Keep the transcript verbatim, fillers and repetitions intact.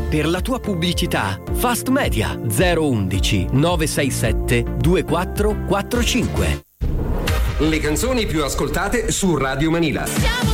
Per la tua pubblicità, Fast Media zero undici nove sei sette due quattro quattro cinque. Le canzoni più ascoltate su Radio Manila. Siamo